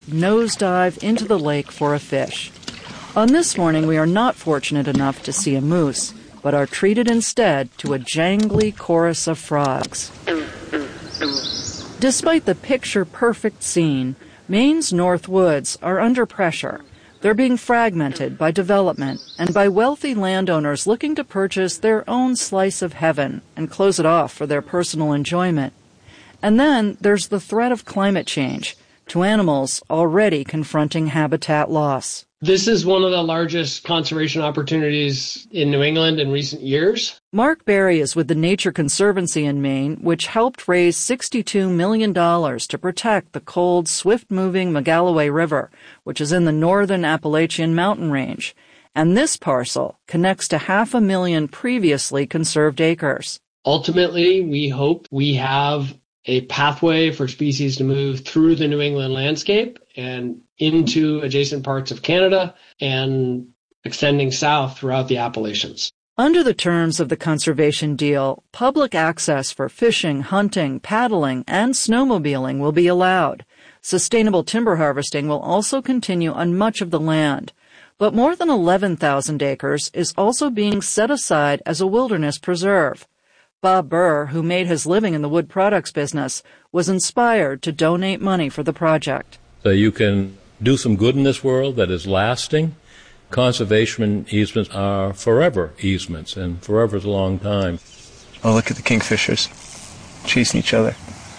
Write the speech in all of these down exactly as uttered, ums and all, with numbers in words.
nosedive into the lake for a fish. On this morning, we are not fortunate enough to see a moose, but are treated instead to a jangly chorus of frogs. Despite the picture-perfect scene, Maine's North Woods are under pressure. They're being fragmented by development and by wealthy landowners looking to purchase their own slice of heaven and close it off for their personal enjoyment. And then there's the threat of climate change to animals already confronting habitat loss. This is one of the largest conservation opportunities in New England in recent years. Mark Berry is with the Nature Conservancy in Maine, which helped raise sixty-two million dollars to protect the cold, swift-moving Magalloway River, which is in the northern Appalachian mountain range. And this parcel connects to half a million previously conserved acres. Ultimately, we hope we have a pathway for species to move through the New England landscape and into adjacent parts of Canada and extending south throughout the Appalachians. Under the terms of the conservation deal, public access for fishing, hunting, paddling, and snowmobiling will be allowed. Sustainable timber harvesting will also continue on much of the land. But more than eleven thousand acres is also being set aside as a wilderness preserve. Bob Burr, who made his living in the wood products business, was inspired to donate money for the project. So you can do some good in this world that is lasting. Conservation easements are forever easements, and forever is a long time. Oh, look at the kingfishers chasing each other.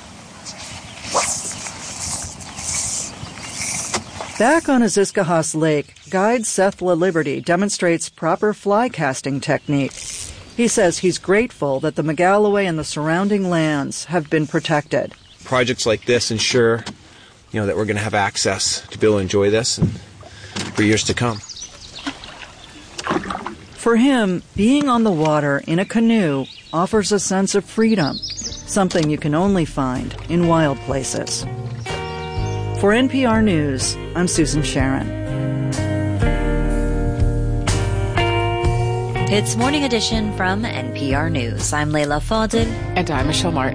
Back on Aziscahas Lake, guide Seth LaLiberty demonstrates proper fly casting technique. He says he's grateful that the Magalloway and the surrounding lands have been protected. Projects like this ensure, you know, that we're going to have access to be able to enjoy this and for years to come. For him, being on the water in a canoe offers a sense of freedom, something you can only find in wild places. For N P R News, I'm Susan Sharon. It's Morning Edition from N P R News. I'm Layla Fadil. And I'm Michelle Martin.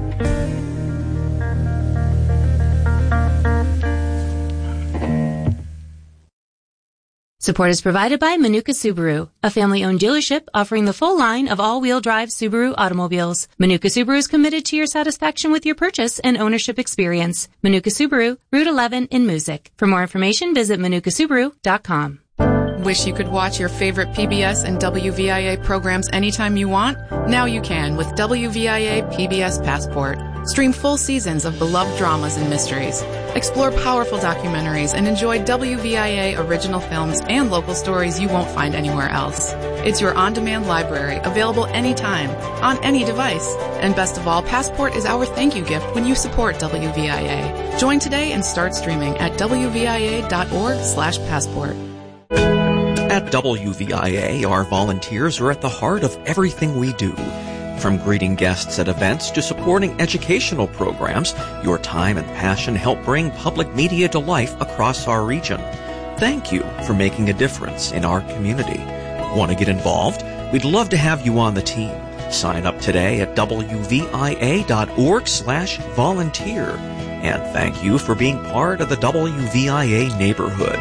Support is provided by Manuka Subaru, a family-owned dealership offering the full line of all-wheel drive Subaru automobiles. Manuka Subaru is committed to your satisfaction with your purchase and ownership experience. Manuka Subaru, Route eleven in Moosic. For more information, visit manuka subaru dot com. Wish you could watch your favorite P B S and W V I A programs anytime you want? Now you can with W V I A P B S Passport. Stream full seasons of beloved dramas and mysteries. Explore powerful documentaries and enjoy W V I A original films and local stories you won't find anywhere else. It's your on-demand library, available anytime, on any device. And best of all, Passport is our thank you gift when you support W V I A. Join today and start streaming at W V I A dot org slash passport. At W V I A, our volunteers are at the heart of everything we do. From greeting guests at events to supporting educational programs, your time and passion help bring public media to life across our region. Thank you for making a difference in our community. Want to get involved? We'd love to have you on the team. Sign up today at W V I A dot org slash volunteer. And thank you for being part of the W V I A neighborhood.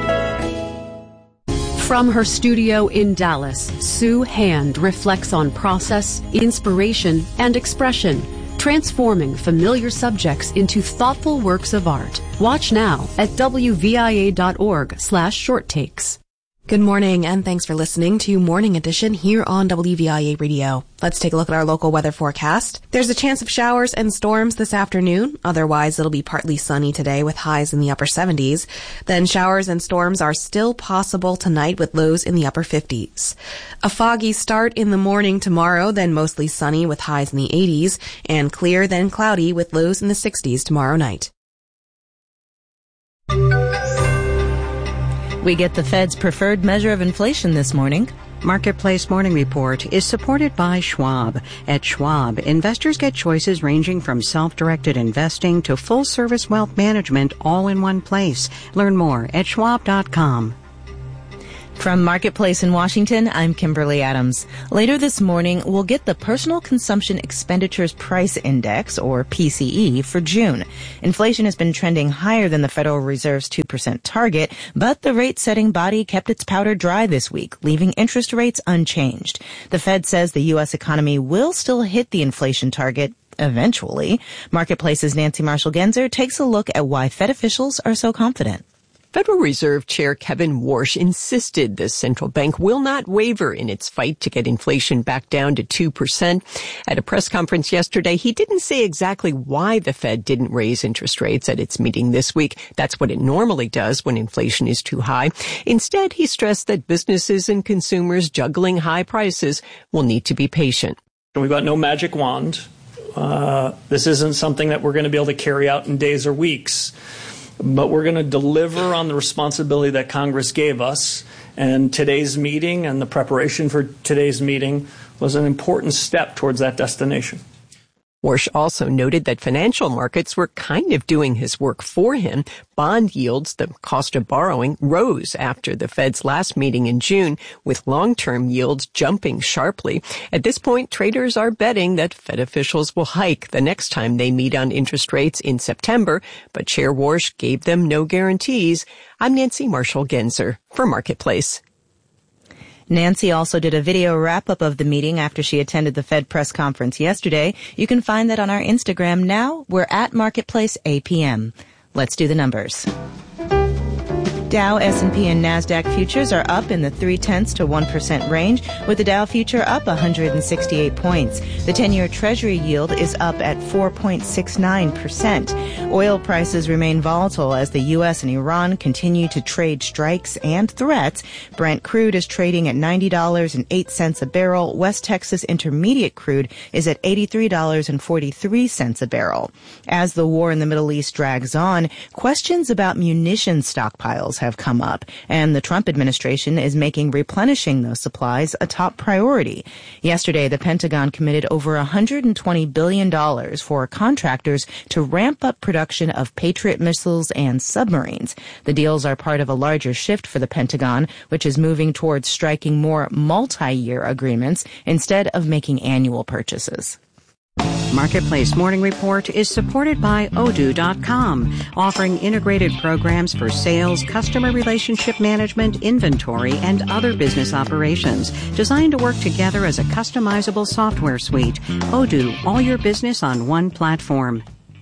From her studio in Dallas, Sue Hand reflects on process, inspiration, and expression, transforming familiar subjects into thoughtful works of art. Watch now at W V I A dot org slash short takes. Good morning, and thanks for listening to Morning Edition here on W V I A Radio. Let's take a look at our local weather forecast. There's a chance of showers and storms this afternoon. Otherwise, it'll be partly sunny today with highs in the upper seventies. Then showers and storms are still possible tonight with lows in the upper fifties. A foggy start in the morning tomorrow, then mostly sunny with highs in the eighties, and clear then cloudy with lows in the sixties tomorrow night. We get the Fed's preferred measure of inflation this morning. Marketplace Morning Report is supported by Schwab. At Schwab, investors get choices ranging from self-directed investing to full-service wealth management all in one place. Learn more at schwab dot com. From Marketplace in Washington, I'm Kimberly Adams. Later this morning, we'll get the Personal Consumption Expenditures Price Index, or P C E, for June. Inflation has been trending higher than the Federal Reserve's two percent target, but the rate-setting body kept its powder dry this week, leaving interest rates unchanged. The Fed says the U S economy will still hit the inflation target eventually. Marketplace's Nancy Marshall-Genzer takes a look at why Fed officials are so confident. Federal Reserve Chair Kevin Warsh insisted the central bank will not waver in its fight to get inflation back down to two percent. At a press conference yesterday, he didn't say exactly why the Fed didn't raise interest rates at its meeting this week. That's what it normally does when inflation is too high. Instead, he stressed that businesses and consumers juggling high prices will need to be patient. We've got no magic wand. Uh, this isn't something that we're going to be able to carry out in days or weeks. But we're going to deliver on the responsibility that Congress gave us. And today's meeting and the preparation for today's meeting was an important step towards that destination. Warsh also noted that financial markets were kind of doing his work for him. Bond yields, the cost of borrowing, rose after the Fed's last meeting in June, with long-term yields jumping sharply. At this point, traders are betting that Fed officials will hike the next time they meet on interest rates in September, but Chair Warsh gave them no guarantees. I'm Nancy Marshall-Genzer for Marketplace. Nancy also did a video wrap-up of the meeting after she attended the Fed press conference yesterday. You can find that on our Instagram now. We're at Marketplace A P M. Let's do the numbers. Dow, S and P, and NASDAQ futures are up in the three-tenths to one percent range, with the Dow future up one hundred sixty-eight points. The ten-year Treasury yield is up at four point six nine percent. Oil prices remain volatile as the U S and Iran continue to trade strikes and threats. Brent crude is trading at ninety dollars and eight cents a barrel. West Texas Intermediate crude is at eighty-three dollars and forty-three cents a barrel. As the war in the Middle East drags on, questions about munition stockpiles have come up, and the Trump administration is making replenishing those supplies a top priority. Yesterday, the Pentagon committed over one hundred twenty billion dollars for contractors to ramp up production of Patriot missiles and submarines. The deals are part of a larger shift for the Pentagon, which is moving towards striking more multi-year agreements instead of making annual purchases. Marketplace Morning Report is supported by Odoo dot com, offering integrated programs for sales, customer relationship management, inventory, and other business operations, designed to work together as a customizable software suite. Odoo, all your business on one platform.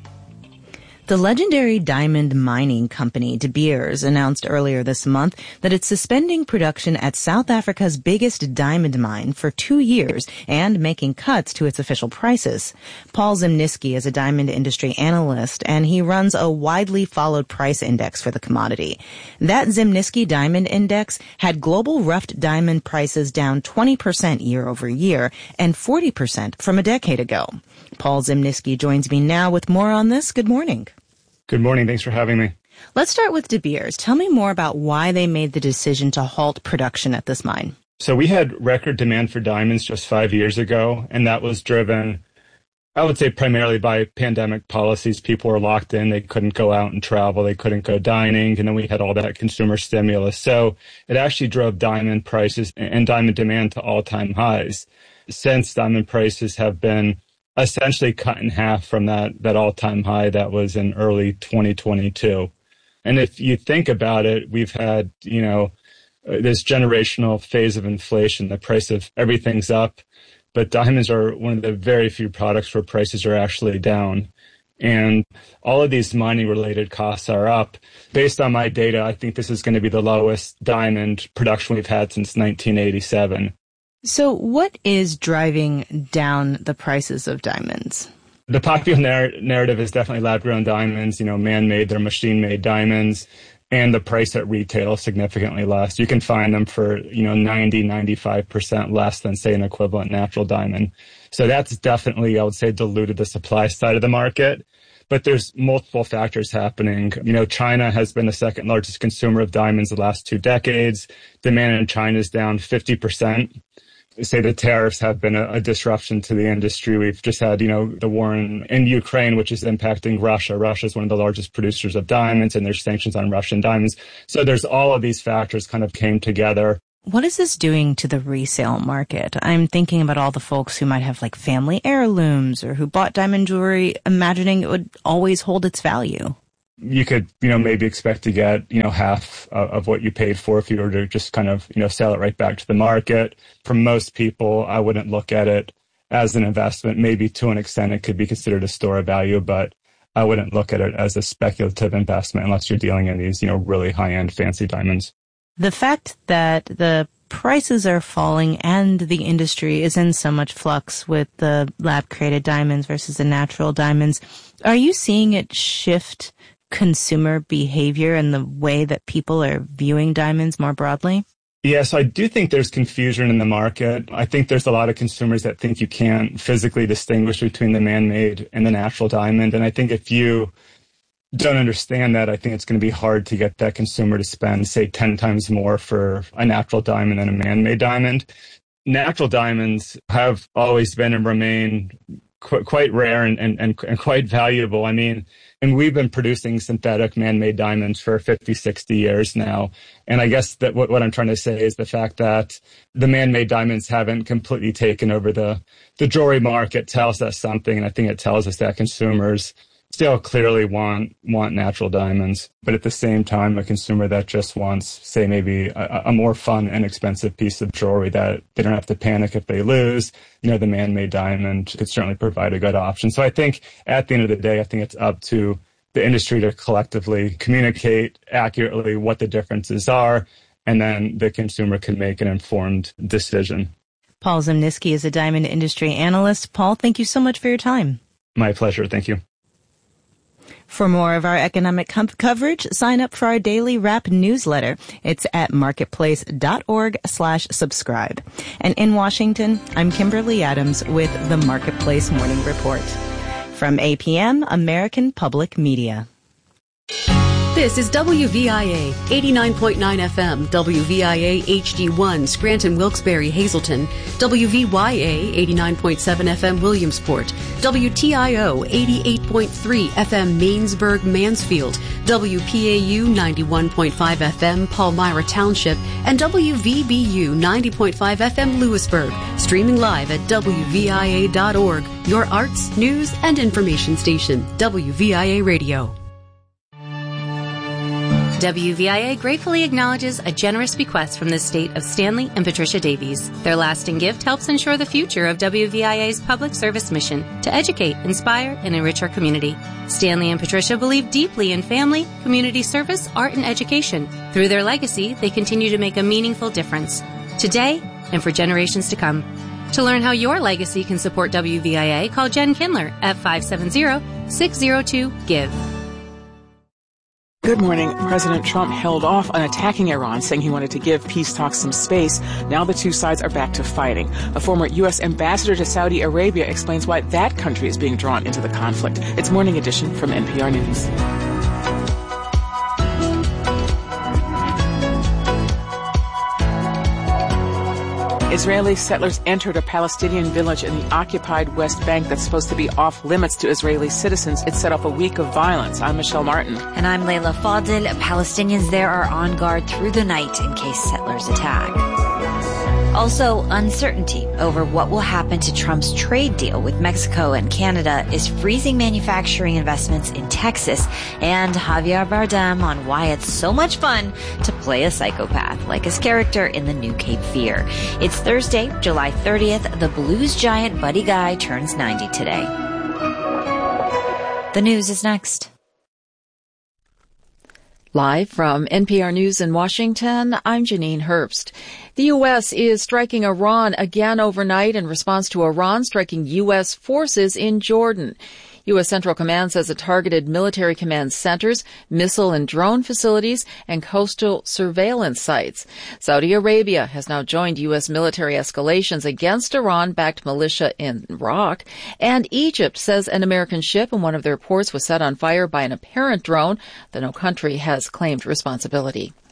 The legendary diamond mining company De Beers announced earlier this month that it's suspending production at South Africa's biggest diamond mine for two years and making cuts to its official prices. Paul Zimnisky is a diamond industry analyst, and he runs a widely followed price index for the commodity. That Zimnisky Diamond Index had global rough diamond prices down twenty percent year over year and forty percent from a decade ago. Paul Zimnisky joins me now with more on this. Good morning. Good morning. Thanks for having me. Let's start with De Beers. Tell me more about why they made the decision to halt production at this mine. So we had record demand for diamonds just five years ago, and that was driven, I would say, primarily by pandemic policies. People were locked in. They couldn't go out and travel. They couldn't go dining. And then we had all that consumer stimulus. So it actually drove diamond prices and diamond demand to all-time highs. Since diamond prices have been essentially cut in half from that, that all-time high that was in early twenty twenty-two. And if you think about it, we've had, you know, this generational phase of inflation. The price of everything's up, but diamonds are one of the very few products where prices are actually down. And all of these mining-related costs are up. Based on my data, I think this is going to be the lowest diamond production we've had since nineteen eighty-seven. So what is driving down the prices of diamonds? The popular narr- narrative is definitely lab-grown diamonds, you know, man-made, they're machine-made diamonds, and the price at retail is significantly less. You can find them for, you know, ninety, ninety-five percent less than, say, an equivalent natural diamond. So that's definitely, I would say, diluted the supply side of the market. But there's multiple factors happening. You know, China has been the second largest consumer of diamonds the last two decades. Demand in China is down fifty percent. say the tariffs have been a, a disruption to the industry. We've just had, you know, the war in, in Ukraine, which is impacting Russia. Russia is one of the largest producers of diamonds, and there's sanctions on Russian diamonds. So there's all of these factors kind of came together. What is this doing to the resale market? I'm thinking about all the folks who might have like family heirlooms or who bought diamond jewelry imagining it would always hold its value. You could, you know, maybe expect to get, you know, half of, of what you paid for if you were to just kind of, you know, sell it right back to the market. For most people, I wouldn't look at it as an investment. Maybe to an extent it could be considered a store of value, but I wouldn't look at it as a speculative investment unless you're dealing in these, you know, really high-end fancy diamonds. The fact that the prices are falling and the industry is in so much flux with the lab-created diamonds versus the natural diamonds, are you seeing it shift consumer behavior and the way that people are viewing diamonds more broadly? Yeah, so I do think there's confusion in the market. I think there's a lot of consumers that think you can't physically distinguish between the man-made and the natural diamond. And I think if you don't understand that, I think it's going to be hard to get that consumer to spend, say, ten times more for a natural diamond than a man-made diamond. Natural diamonds have always been and remain qu- quite rare and, and, and, and quite valuable. I mean, and we've been producing synthetic man-made diamonds for fifty, sixty years now. And I guess that what, what I'm trying to say is the fact that the man-made diamonds haven't completely taken over the, the jewelry market tells us something. And I think it tells us that consumers still clearly want want natural diamonds, but at the same time, a consumer that just wants, say, maybe a, a more fun and expensive piece of jewelry that they don't have to panic if they lose, you know, the man-made diamond could certainly provide a good option. So I think at the end of the day, I think it's up to the industry to collectively communicate accurately what the differences are, and then the consumer can make an informed decision. Paul Zimnisky is a diamond industry analyst. Paul, thank you so much for your time. My pleasure. Thank you. For more of our economic com- coverage, sign up for our daily wrap newsletter. It's at marketplace.org slash subscribe. And in Washington, I'm Kimberly Adams with the Marketplace Morning Report. From A P M, American Public Media. This is W V I A, eighty-nine point nine F M, W V I A H D one, Scranton, Wilkes-Barre, Hazleton, W V Y A, eighty-nine point seven F M, Williamsport, W T I O, eighty-eight point three F M, Mainsburg, Mansfield, W P A U, ninety-one point five F M, Palmyra Township, and W V B U, ninety point five F M, Lewisburg, streaming live at W V I A dot org, your arts, news, and information station, W V I A Radio. W V I A gratefully acknowledges a generous bequest from the state of Stanley and Patricia Davies. Their lasting gift helps ensure the future of W V I A's public service mission to educate, inspire, and enrich our community. Stanley and Patricia believe deeply in family, community service, art, and education. Through their legacy, they continue to make a meaningful difference, today and for generations to come. To learn how your legacy can support W V I A, call Jen Kindler at five seven zero, six zero two, GIVE. Good morning. President Trump held off on attacking Iran, saying he wanted to give peace talks some space. Now the two sides are back to fighting. A former U S ambassador to Saudi Arabia explains why that country is being drawn into the conflict. It's Morning Edition from N P R News. Israeli settlers entered a Palestinian village in the occupied West Bank that's supposed to be off limits to Israeli citizens. It set off a week of violence. I'm Michelle Martin. And I'm Layla Fadil. Palestinians there are on guard through the night in case settlers attack. Also, uncertainty over what will happen to Trump's trade deal with Mexico and Canada is freezing manufacturing investments in Texas, and Javier Bardem on why it's so much fun to play a psychopath like his character in the new Cape Fear. It's Thursday, July thirtieth. The blues giant Buddy Guy turns ninety today. The news is next. Live from N P R News in Washington, I'm Janine Herbst. The U S is striking Iran again overnight in response to Iran striking U S forces in Jordan. U S Central Command says it targeted military command centers, missile and drone facilities, and coastal surveillance sites. Saudi Arabia has now joined U S military escalations against Iran-backed militia in Iraq. And Egypt says an American ship in one of their ports was set on fire by an apparent drone, though no country has claimed responsibility.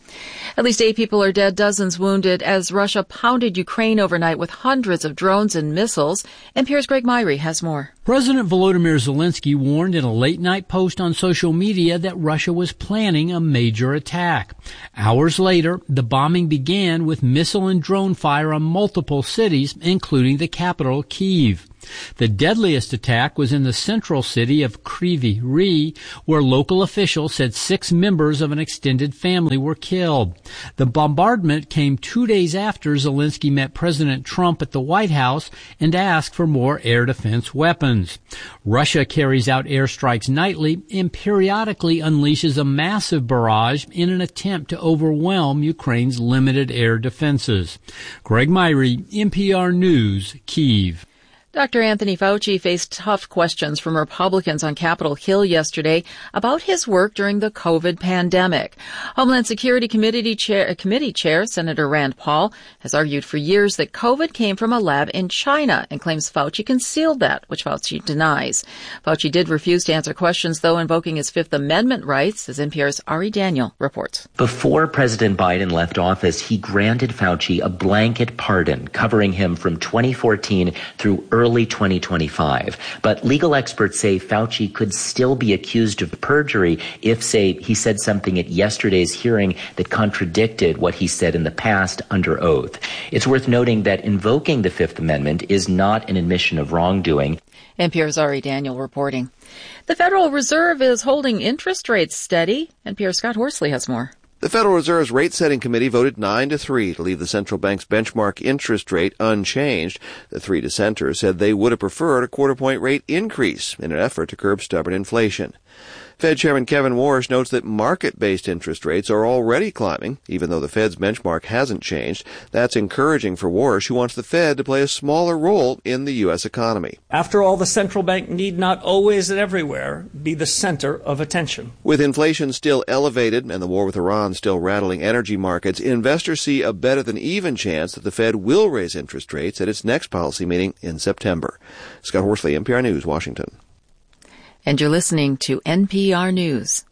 At least eight people are dead, dozens wounded as Russia pounded Ukraine overnight with hundreds of drones and missiles. N P R's Greg Myrie has more. President Volodymyr Zelensky warned in a late-night post on social media that Russia was planning a major attack. Hours later, the bombing began with missile and drone fire on multiple cities, including the capital, Kyiv. The deadliest attack was in the central city of Kryvyi Rih, where local officials said six members of an extended family were killed. The bombardment came two days after Zelensky met President Trump at the White House and asked for more air defense weapons. Russia carries out airstrikes nightly and periodically unleashes a massive barrage in an attempt to overwhelm Ukraine's limited air defenses. Greg Myrie, N P R News, Kyiv. Doctor Anthony Fauci faced tough questions from Republicans on Capitol Hill yesterday about his work during the COVID pandemic. Homeland Security Committee Chair, Committee Chair Senator Rand Paul has argued for years that COVID came from a lab in China and claims Fauci concealed that, which Fauci denies. Fauci did refuse to answer questions, though, invoking his Fifth Amendment rights, as N P R's Ari Daniel reports. Before President Biden left office, he granted Fauci a blanket pardon covering him from twenty fourteen through early twenty twenty-five. But legal experts say Fauci could still be accused of perjury if, say, he said something at yesterday's hearing that contradicted what he said in the past under oath. It's worth noting that invoking the Fifth Amendment is not an admission of wrongdoing. N P R's Ari Daniel reporting. The Federal Reserve is holding interest rates steady. N P R's Scott Horsley has more. The Federal Reserve's rate-setting committee voted nine to three to leave the central bank's benchmark interest rate unchanged. The three dissenters said they would have preferred a quarter-point rate increase in an effort to curb stubborn inflation. Fed Chairman Kevin Warsh notes that market-based interest rates are already climbing, even though the Fed's benchmark hasn't changed. That's encouraging for Warsh, who wants the Fed to play a smaller role in the U S economy. After all, the central bank need not always and everywhere be the center of attention. With inflation still elevated and the war with Iran still rattling energy markets, investors see a better-than-even chance that the Fed will raise interest rates at its next policy meeting in September. Scott Horsley, N P R News, Washington. And you're listening to N P R News.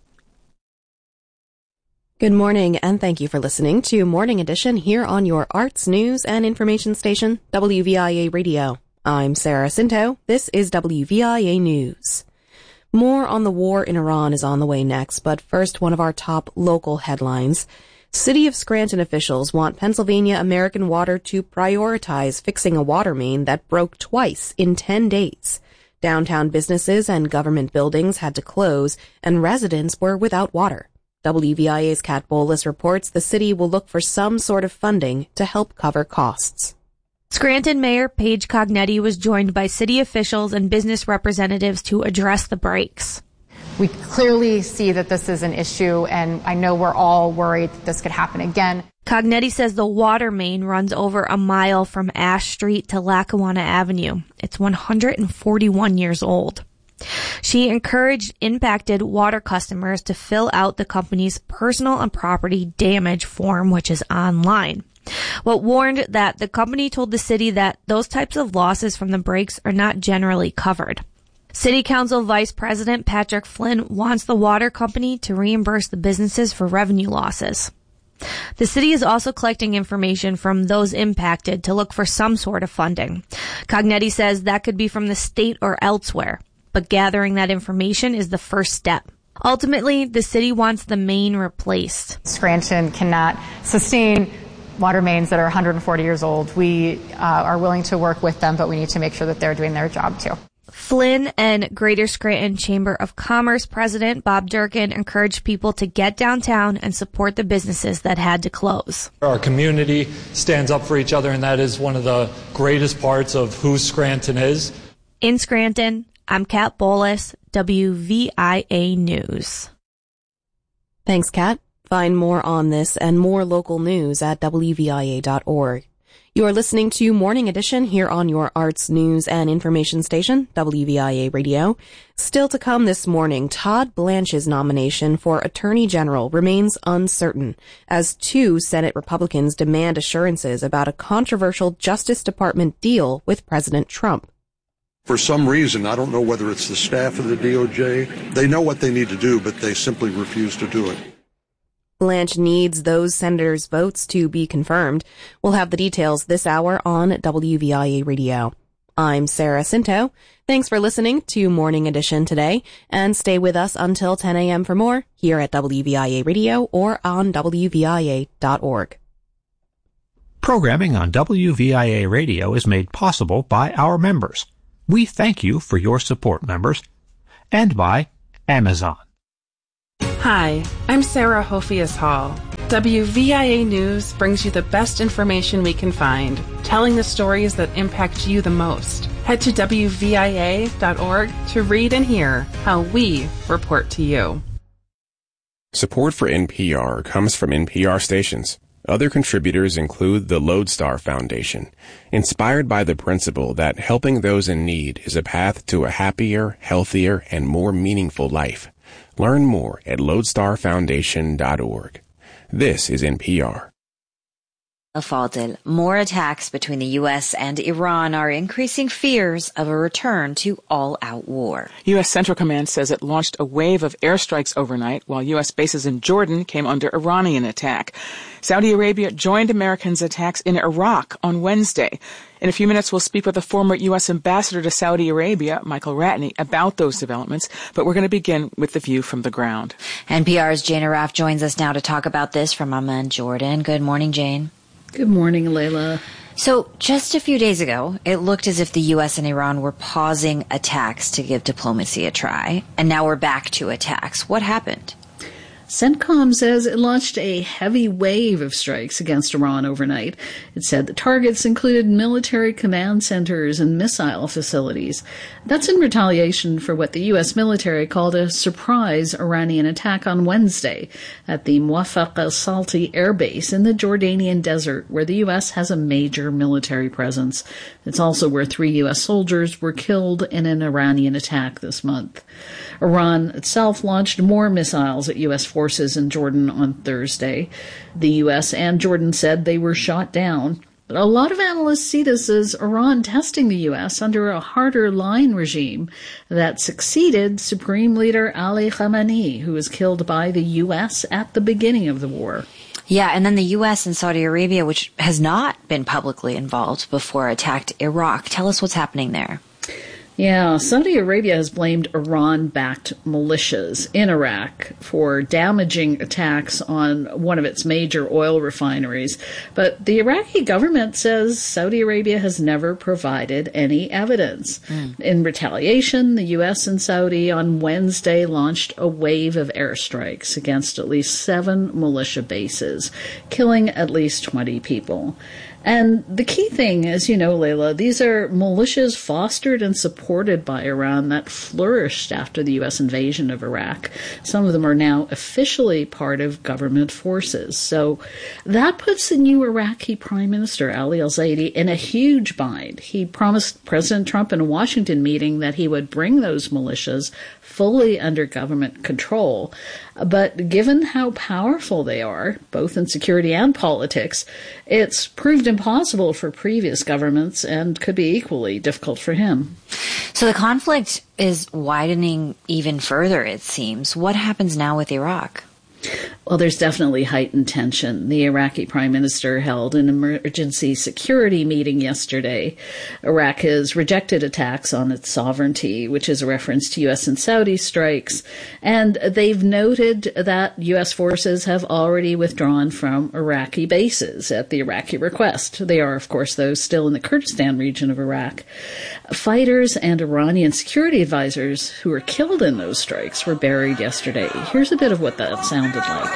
Good morning, and thank you for listening to Morning Edition here on your arts, news, and information station, W V I A Radio. I'm Sarah Cinto. This is W V I A News. More on the war in Iran is on the way next, but first, one of our top local headlines. City of Scranton officials want Pennsylvania American Water to prioritize fixing a water main that broke twice in ten days. Downtown businesses and government buildings had to close, and residents were without water. W V I A's Kat Bolus reports the city will look for some sort of funding to help cover costs. Scranton Mayor Paige Cognetti was joined by city officials and business representatives to address the breaks. We clearly see that this is an issue, and I know we're all worried that this could happen again. Cognetti says the water main runs over a mile from Ash Street to Lackawanna Avenue. It's one hundred forty-one years old. She encouraged impacted water customers to fill out the company's personal and property damage form, which is online. But warned that the company told the city that those types of losses from the breaks are not generally covered. City Council Vice President Patrick Flynn wants the water company to reimburse the businesses for revenue losses. The city is also collecting information from those impacted to look for some sort of funding. Cognetti says that could be from the state or elsewhere, but gathering that information is the first step. Ultimately, the city wants the main replaced. Scranton cannot sustain water mains that are one hundred forty years old. We uh, are willing to work with them, but we need to make sure that they're doing their job too. Flynn and Greater Scranton Chamber of Commerce President Bob Durkin encouraged people to get downtown and support the businesses that had to close. Our community stands up for each other, and that is one of the greatest parts of who Scranton is. In Scranton, I'm Kat Bolus, W V I A News. Thanks, Kat. Find more on this and more local news at W V I A dot org. You are listening to Morning Edition here on your arts, news, and information station, W V I A Radio. Still to come this morning, Todd Blanche's nomination for Attorney General remains uncertain, as two Senate Republicans demand assurances about a controversial Justice Department deal with President Trump. For some reason, I don't know whether it's the staff of the D O J, they know what they need to do, but they simply refuse to do it. Blanche needs those senators' votes to be confirmed. We'll have the details this hour on W V I A Radio. I'm Sarah Cinto. Thanks for listening to Morning Edition today, and stay with us until ten a.m. for more here at W V I A Radio or on W V I A dot org. Programming on W V I A Radio is made possible by our members. We thank you for your support, members, and by Amazon. Hi, I'm Sarah Hofias Hall. W V I A News brings you the best information we can find, telling the stories that impact you the most. Head to W V I A dot org to read and hear how we report to you. Support for N P R comes from N P R stations. Other contributors include the Lodestar Foundation, inspired by the principle that helping those in need is a path to a happier, healthier, and more meaningful life. Learn more at lodestar foundation dot org. This is N P R. Fadil, more attacks between the U S and Iran are increasing fears of a return to all-out war. U S Central Command says it launched a wave of airstrikes overnight while U S bases in Jordan came under Iranian attack. Saudi Arabia joined Americans' attacks in Iraq on Wednesday. In a few minutes, we'll speak with the former U S ambassador to Saudi Arabia, Michael Ratney, about those developments, but we're going to begin with the view from the ground. N P R's Jane Arraf joins us now to talk about this from Amman, Jordan. Good morning, Jane. Good morning, Layla. So just a few days ago, it looked as if the U S and Iran were pausing attacks to give diplomacy a try, and now we're back to attacks. What happened? CENTCOM says it launched a heavy wave of strikes against Iran overnight. It said the targets included military command centers and missile facilities. That's in retaliation for what the U S military called a surprise Iranian attack on Wednesday at the Muwafaq al-Salti air base in the Jordanian desert, where the U S has a major military presence. It's also where three U S soldiers were killed in an Iranian attack this month. Iran itself launched more missiles at U S forces in Jordan on Thursday. The U S and Jordan said they were shot down. But a lot of analysts see this as Iran testing the U S under a harder line regime that succeeded Supreme Leader Ali Khamenei, who was killed by the U S at the beginning of the war. Yeah, and then the U S and Saudi Arabia, which has not been publicly involved before, attacked Iraq. Tell us what's happening there. Yeah, Saudi Arabia has blamed Iran-backed militias in Iraq for damaging attacks on one of its major oil refineries. But the Iraqi government says Saudi Arabia has never provided any evidence. Mm. In retaliation, the U S and Saudi on Wednesday launched a wave of airstrikes against at least seven militia bases, killing at least twenty people. And the key thing, as you know, Layla, these are militias fostered and supported by Iran that flourished after the U S invasion of Iraq. Some of them are now officially part of government forces. So that puts the new Iraqi Prime Minister, Ali al-Zaidi, in a huge bind. He promised President Trump in a Washington meeting that he would bring those militias fully under government control. But given how powerful they are, both in security and politics, it's proved impossible for previous governments and could be equally difficult for him. So the conflict is widening even further, it seems. What happens now with Iraq? Well, there's definitely heightened tension. The Iraqi prime minister held an emergency security meeting yesterday. Iraq has rejected attacks on its sovereignty, which is a reference to U S and Saudi strikes. And they've noted that U S forces have already withdrawn from Iraqi bases at the Iraqi request. They are, of course, those still in the Kurdistan region of Iraq. Fighters and Iranian security advisors who were killed in those strikes were buried yesterday. Here's a bit of what that sounded like.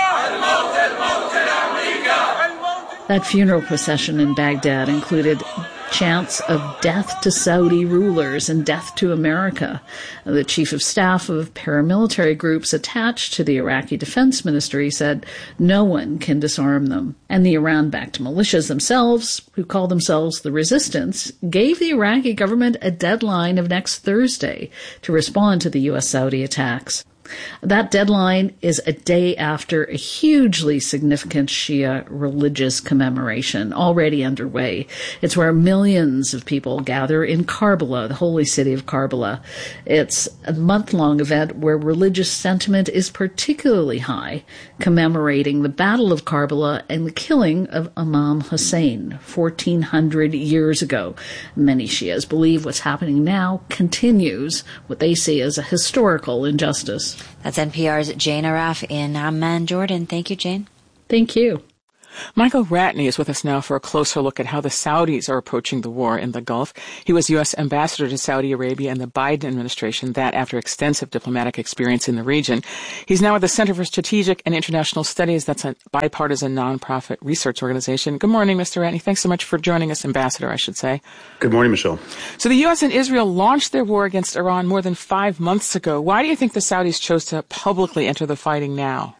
That funeral procession in Baghdad included chants of death to Saudi rulers and death to America. The chief of staff of paramilitary groups attached to the Iraqi Defense Ministry said no one can disarm them. And the Iran-backed militias themselves, who call themselves the Resistance, gave the Iraqi government a deadline of next Thursday to respond to the U S Saudi attacks. That deadline is a day after a hugely significant Shia religious commemoration already underway. It's where millions of people gather in Karbala, the holy city of Karbala. It's a month-long event where religious sentiment is particularly high, commemorating the Battle of Karbala and the killing of Imam Hussein fourteen hundred years ago. Many Shias believe what's happening now continues what they see as a historical injustice. That's N P R's Jane Arraf in Amman, Jordan. Thank you, Jane. Thank you. Michael Ratney is with us now for a closer look at how the Saudis are approaching the war in the Gulf. He was U S ambassador to Saudi Arabia in the Biden administration, that after extensive diplomatic experience in the region. He's now at the Center for Strategic and International Studies. That's a bipartisan nonprofit research organization. Good morning, Mister Ratney. Thanks so much for joining us, Ambassador, I should say. Good morning, Michelle. So the U S and Israel launched their war against Iran more than five months ago. Why do you think the Saudis chose to publicly enter the fighting now?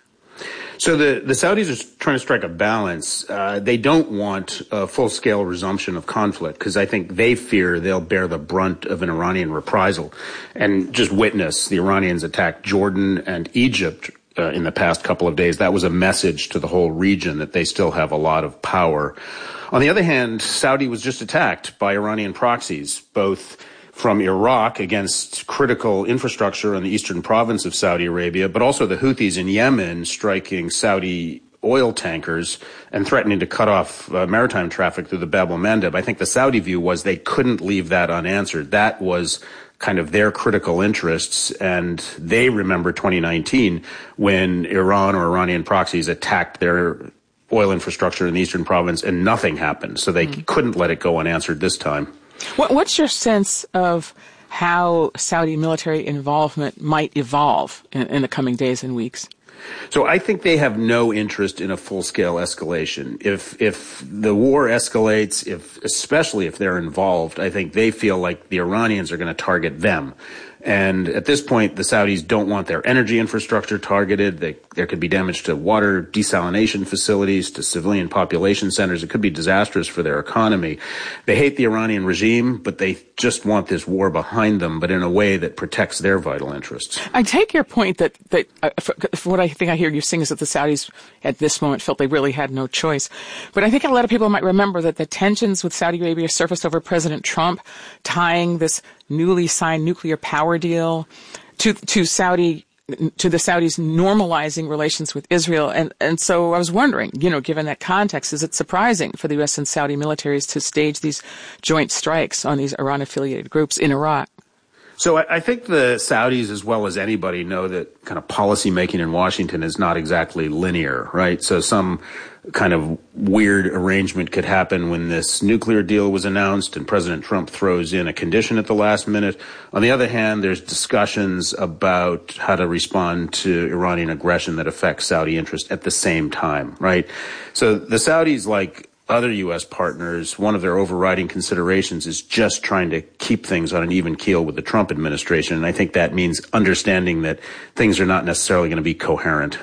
So the, the Saudis are trying to strike a balance. Uh, they don't want a full-scale resumption of conflict because I think they fear they'll bear the brunt of an Iranian reprisal. And just witness the Iranians attack Jordan and Egypt uh, in the past couple of days. That was a message to the whole region that they still have a lot of power. On the other hand, Saudi was just attacked by Iranian proxies, both from Iraq against critical infrastructure in the eastern province of Saudi Arabia, but also the Houthis in Yemen striking Saudi oil tankers and threatening to cut off uh, maritime traffic through the Bab el-Mandeb. I think the Saudi view was they couldn't leave that unanswered. That was kind of their critical interests, and they remember twenty nineteen when Iran or Iranian proxies attacked their oil infrastructure in the eastern province and nothing happened. So they mm. couldn't let it go unanswered this time. What, what's your sense of how Saudi military involvement might evolve in, in the coming days and weeks? So I think they have no interest in a full-scale escalation. If if the war escalates, if especially if they're involved, I think they feel like the Iranians are going to target them. And at this point, the Saudis don't want their energy infrastructure targeted. They, there could be damage to water desalination facilities, to civilian population centers. It could be disastrous for their economy. They hate the Iranian regime, but they just want this war behind them, but in a way that protects their vital interests. I take your point that, that uh, for, for what I think I hear you saying is that the Saudis at this moment felt they really had no choice. But I think a lot of people might remember that the tensions with Saudi Arabia surfaced over President Trump tying this newly signed nuclear power deal to to Saudi to the Saudis normalizing relations with Israel. And and so I was wondering, you know, given that context, is it surprising for the U S and Saudi militaries to stage these joint strikes on these Iran-affiliated groups in Iraq? So I, I think the Saudis, as well as anybody, know that kind of policy making in Washington is not exactly linear, right? So some kind of weird arrangement could happen when this nuclear deal was announced and President Trump throws in a condition at the last minute. On the other hand, there's discussions about how to respond to Iranian aggression that affects Saudi interest at the same time, right? So the Saudis, like other U S partners, one of their overriding considerations is just trying to keep things on an even keel with the Trump administration. And I think that means understanding that things are not necessarily going to be coherent.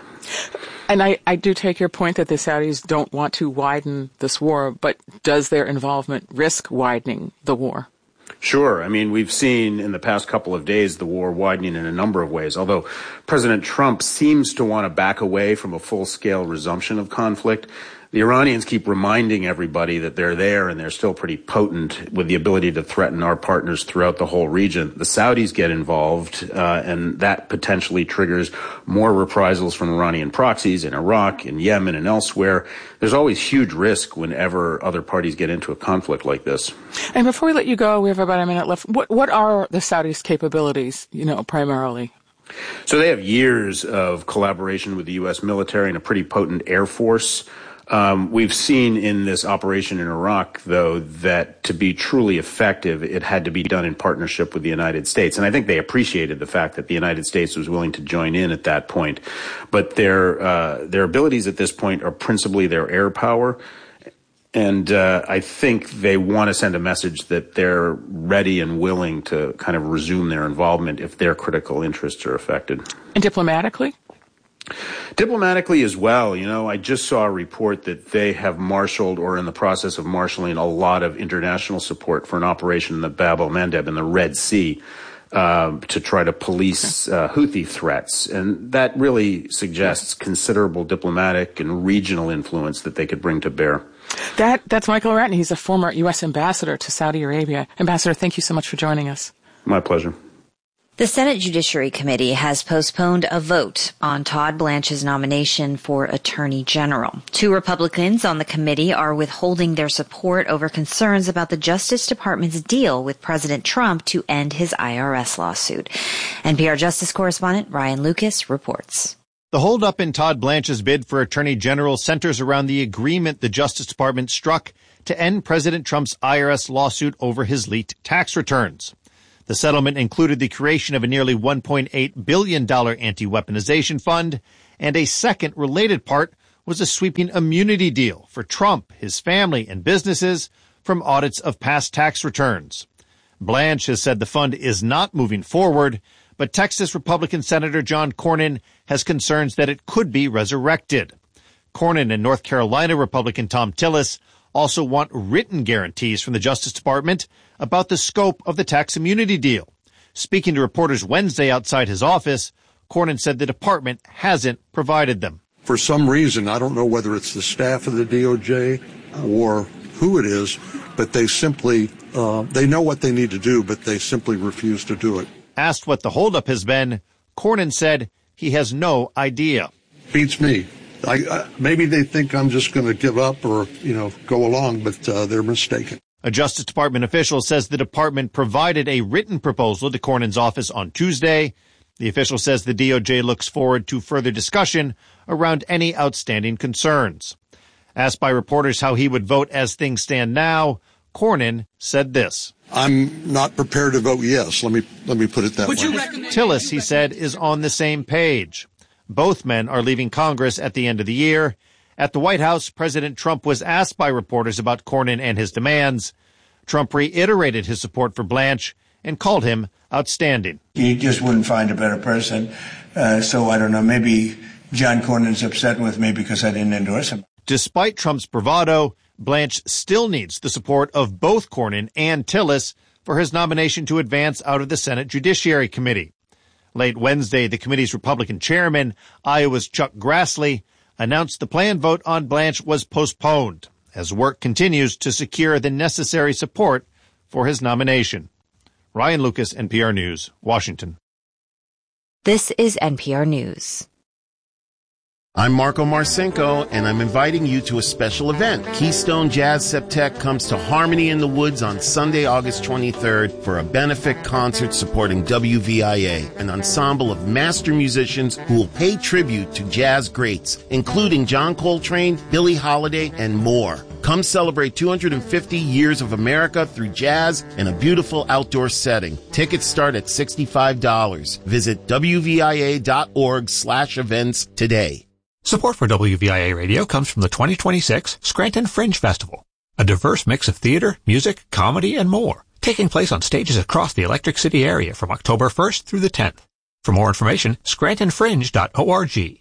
And I, I do take your point that the Saudis don't want to widen this war, but does their involvement risk widening the war? Sure. I mean, we've seen in the past couple of days the war widening in a number of ways, although President Trump seems to want to back away from a full-scale resumption of conflict. The Iranians keep reminding everybody that they're there and they're still pretty potent with the ability to threaten our partners throughout the whole region. The Saudis get involved, uh, and that potentially triggers more reprisals from Iranian proxies in Iraq, in Yemen, and elsewhere. There's always huge risk whenever other parties get into a conflict like this. And before we let you go, we have about a minute left. What, what are the Saudis' capabilities, you know, primarily? So they have years of collaboration with the U S military and a pretty potent air force. Um, we've seen in this operation in Iraq, though, that to be truly effective, it had to be done in partnership with the United States. And I think they appreciated the fact that the United States was willing to join in at that point. But their uh, their abilities at this point are principally their air power. And uh, I think they want to send a message that they're ready and willing to kind of resume their involvement if their critical interests are affected. And diplomatically? Diplomatically as well, you know, I just saw a report that they have marshaled or in the process of marshaling a lot of international support for an operation in the Bab el-Mandeb in the Red Sea. uh, to try to police uh, Houthi threats. And that really suggests considerable diplomatic and regional influence that they could bring to bear. That That's Michael Ratney. He's a former U S ambassador to Saudi Arabia. Ambassador, thank you so much for joining us. My pleasure. The Senate Judiciary Committee has postponed a vote on Todd Blanche's nomination for Attorney General. Two Republicans on the committee are withholding their support over concerns about the Justice Department's deal with President Trump to end his I R S lawsuit. N P R Justice correspondent Ryan Lucas reports. The holdup in Todd Blanche's bid for Attorney General centers around the agreement the Justice Department struck to end President Trump's I R S lawsuit over his leaked tax returns. The settlement included the creation of a nearly one point eight billion dollars anti-weaponization fund, and a second related part was a sweeping immunity deal for Trump, his family, and businesses from audits of past tax returns. Blanche has said the fund is not moving forward, but Texas Republican Senator John Cornyn has concerns that it could be resurrected. Cornyn and North Carolina Republican Thom Tillis also want written guarantees from the Justice Department about the scope of the tax immunity deal. Speaking to reporters Wednesday outside his office, Cornyn said the department hasn't provided them. For some reason, I don't know whether it's the staff of the D O J or who it is, but they simply, uh, they know what they need to do, but they simply refuse to do it. Asked what the holdup has been, Cornyn said he has no idea. Beats me. I, I, maybe they think I'm just going to give up or, you know, go along, but uh, they're mistaken. A Justice Department official says the department provided a written proposal to Cornyn's office on Tuesday. The official says the D O J looks forward to further discussion around any outstanding concerns. Asked by reporters how he would vote as things stand now, Cornyn said this. I'm not prepared to vote yes. Let me let me put it that Would way. You recommend- Tillis, he said, is on the same page. Both men are leaving Congress at the end of the year. At the White House, President Trump was asked by reporters about Cornyn and his demands. Trump reiterated his support for Blanche and called him outstanding. You just wouldn't find a better person. Uh, so I don't know, maybe John Cornyn's upset with me because I didn't endorse him. Despite Trump's bravado, Blanche still needs the support of both Cornyn and Tillis for his nomination to advance out of the Senate Judiciary Committee. Late Wednesday, the committee's Republican chairman, Iowa's Chuck Grassley, announced the planned vote on Blanche was postponed as work continues to secure the necessary support for his nomination. Ryan Lucas, N P R News, Washington. This is N P R News. I'm Marco Marcinko, and I'm inviting you to a special event. Keystone Jazz Septet comes to Harmony in the Woods on Sunday, August twenty-third for a benefit concert supporting W V I A, an ensemble of master musicians who will pay tribute to jazz greats, including John Coltrane, Billie Holiday, and more. Come celebrate two hundred fifty years of America through jazz in a beautiful outdoor setting. Tickets start at sixty-five dollars. Visit W V I A dot org slash events today. Support for W V I A Radio comes from the twenty twenty-six Scranton Fringe Festival, a diverse mix of theater, music, comedy, and more, taking place on stages across the Electric City area from October first through the tenth. For more information, scranton fringe dot org.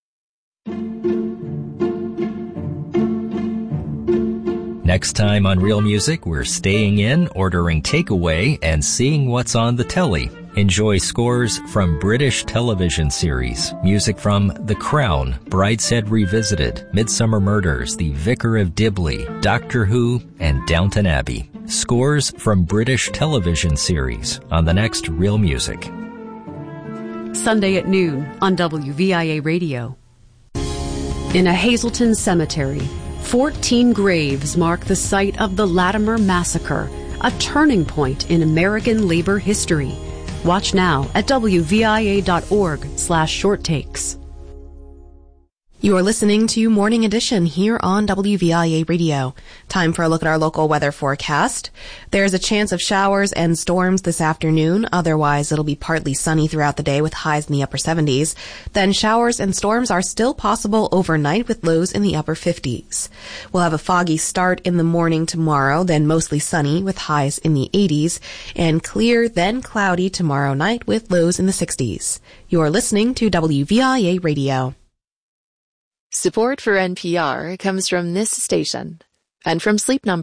Next time on Real Music, we're staying in, ordering takeaway, and seeing what's on the telly. Enjoy scores from British television series, music from The Crown, Brideshead Revisited, Midsummer Murders, The Vicar of Dibley, Doctor Who, and Downton Abbey. Scores from British television series on the next Real Music. Sunday at noon on W V I A Radio. In a Hazleton cemetery, fourteen graves mark the site of the Latimer Massacre, a turning point in American labor history. Watch now at W V I A dot org slash short takes. You are listening to Morning Edition here on W V I A Radio. Time for a look at our local weather forecast. There's a chance of showers and storms this afternoon. Otherwise, it'll be partly sunny throughout the day with highs in the upper seventies. Then showers and storms are still possible overnight with lows in the upper fifties. We'll have a foggy start in the morning tomorrow, then mostly sunny with highs in the eighties, and clear, then cloudy tomorrow night with lows in the sixties. You're listening to W V I A Radio. Support for N P R comes from this station and from Sleep Number,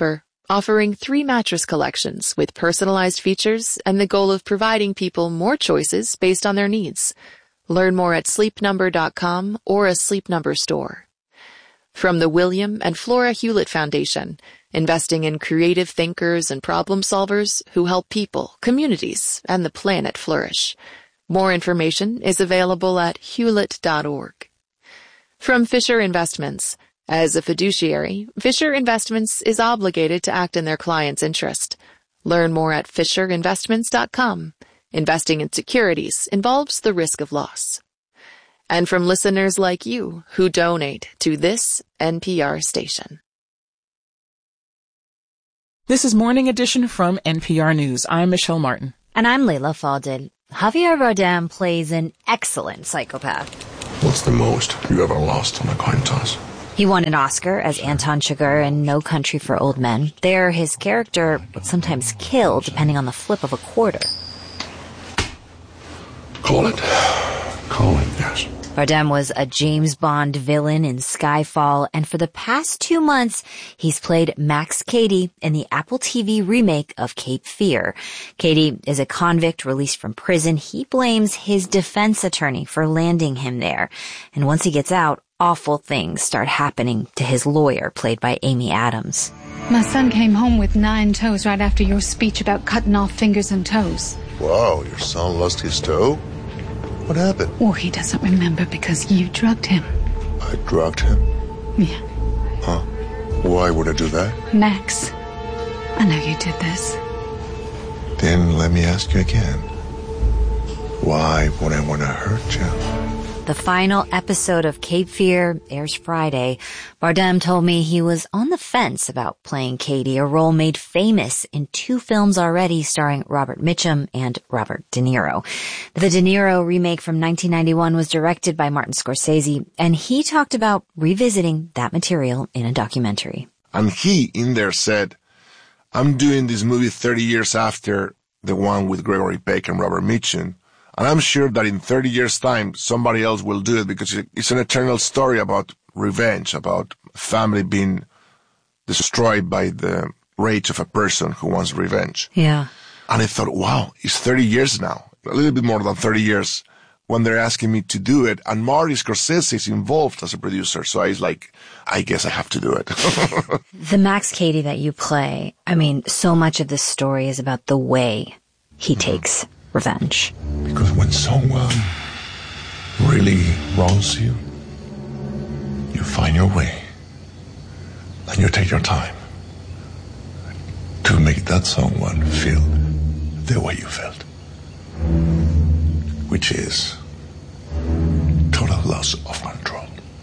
offering three mattress collections with personalized features and the goal of providing people more choices based on their needs. Learn more at sleep number dot com or a Sleep Number store. From the William and Flora Hewlett Foundation, investing in creative thinkers and problem solvers who help people, communities, and the planet flourish. More information is available at hewlett dot org. From Fisher Investments, as a fiduciary, Fisher Investments is obligated to act in their client's interest. Learn more at fisher investments dot com. Investing in securities involves the risk of loss. And from listeners like you who donate to this N P R station. This is Morning Edition from N P R News. I'm Michelle Martin. And I'm Leila Fadel. Javier Bardem plays an excellent psychopath. What's the most you ever lost on a coin toss? He won an Oscar as Anton Chigurh in No Country for Old Men. There, his character would sometimes kill depending on the flip of a quarter. Call it. Call it, yes. Bardem was a James Bond villain in Skyfall, and for the past two months, he's played Max Cady in the Apple T V remake of Cape Fear. Cady is a convict released from prison. He blames his defense attorney for landing him there. And once he gets out, awful things start happening to his lawyer, played by Amy Adams. My son came home with nine toes right after your speech about cutting off fingers and toes. Wow, your son lost his toe? What happened? Oh, he doesn't remember because you drugged him. I drugged him? Yeah. Huh? Why would I do that? Max, I know you did this. Then let me ask you again. Why would I want to hurt you? The final episode of Cape Fear airs Friday. Bardem told me he was on the fence about playing Cady, a role made famous in two films already starring Robert Mitchum and Robert De Niro. The De Niro remake from nineteen ninety-one was directed by Martin Scorsese, and he talked about revisiting that material in a documentary. And he, in there, said, I'm doing this movie thirty years after the one with Gregory Peck and Robert Mitchum. And I'm sure that in thirty years' time, somebody else will do it because it's an eternal story about revenge, about family being destroyed by the rage of a person who wants revenge. Yeah. And I thought, wow, it's thirty years now, a little bit more than thirty years when they're asking me to do it. And Marty Scorsese is involved as a producer. So I was like, I guess I have to do it. The Max Cady that you play, I mean, so much of this story is about the way he mm-hmm. takes revenge. Because when someone really wrongs you, you find your way and you take your time to make that someone feel the way you felt, which is total loss of control.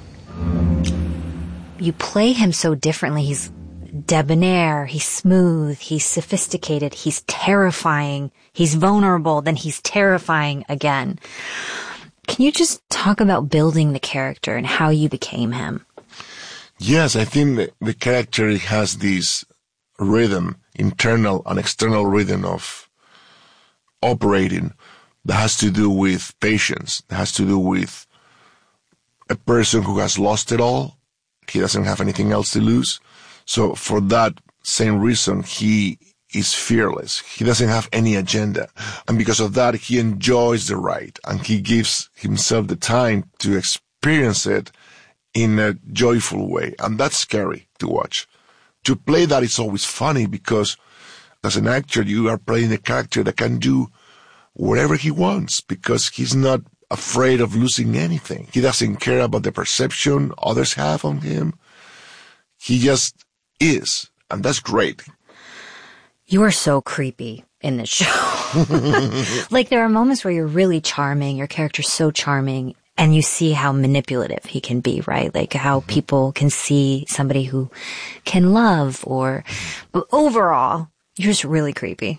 You play him so differently. He's debonair, he's smooth, he's sophisticated, he's terrifying, he's vulnerable, then he's terrifying again. Can you just talk about building the character and how you became him? Yes, I think the, the character has this rhythm, internal and external rhythm of operating that has to do with patience, that has to do with a person who has lost it all. He doesn't have anything else to lose. So for that same reason, he is fearless. He doesn't have any agenda. And because of that, he enjoys the ride and he gives himself the time to experience it in a joyful way. And that's scary to watch. To play that is always funny because as an actor, you are playing a character that can do whatever he wants because he's not afraid of losing anything. He doesn't care about the perception others have on him. He just is, and that's great. You are so creepy in this show. Like, there are moments where you're really charming, your character's so charming, and you see how manipulative he can be, right? Like, how people can see somebody who can love, or, but overall, you're just really creepy.